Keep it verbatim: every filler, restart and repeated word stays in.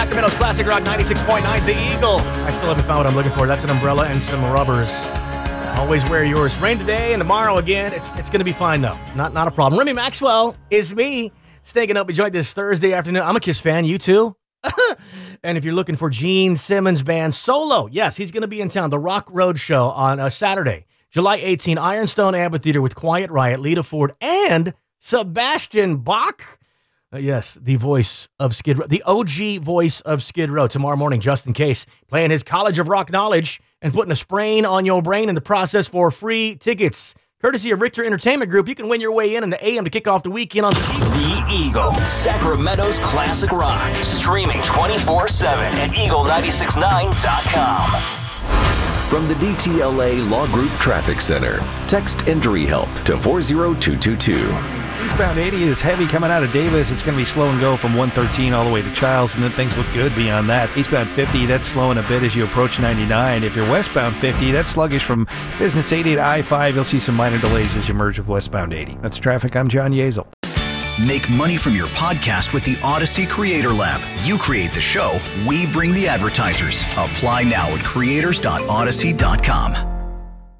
Sacramento's Classic Rock ninety-six point nine, The Eagle. I still haven't found what I'm looking for. That's an umbrella and some rubbers. Always wear yours. Rain today and tomorrow again. It's it's going to be fine, though. Not not a problem. Remy Maxwell is me. Staking up. We joined this Thursday afternoon. I'm a Kiss fan. You too? And if you're looking for Gene Simmons Band solo, yes, he's going to be in town. The Rock Road Show on uh, Saturday, July eighteenth, Ironstone Amphitheater with Quiet Riot, Lita Ford, and Sebastian Bach. Uh, yes, the voice of Skid Row, the O G voice of Skid Row. Tomorrow morning, just in case, playing his College of Rock knowledge and putting a sprain on your brain in the process for free tickets. Courtesy of Richter Entertainment Group, you can win your way in in the A M to kick off the weekend on The Eagle, Sacramento's Classic Rock. Streaming twenty-four seven at eagle nine six nine dot com. From the D T L A Law Group Traffic Center, text injury help to four zero two two two. Eastbound eighty is heavy coming out of Davis. It's going to be slow and go from one thirteen all the way to Childs, and then things look good beyond that. Eastbound fifty, that's slowing a bit as you approach ninety-nine. If you're westbound fifty, that's sluggish from Business eighty to I five. You'll see some minor delays as you merge with westbound eighty. That's traffic. I'm John Yezel. Make money from your podcast with the Odyssey Creator Lab. You create the show, we bring the advertisers. Apply now at creators dot odyssey dot com.